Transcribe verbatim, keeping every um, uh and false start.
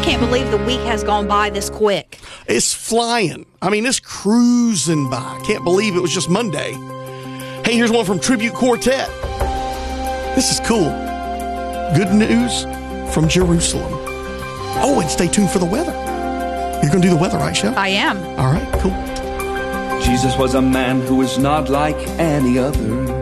can't believe the week has gone by this quick. It's flying. I mean, it's cruising by. Can't believe it was just Monday. Hey, here's one from Tribute Quartet. This is cool. Good news from Jerusalem. Oh, and stay tuned for the weather. You're going to do the weather, right, Shel? I am. All right, cool. Jesus was a man who was not like any other.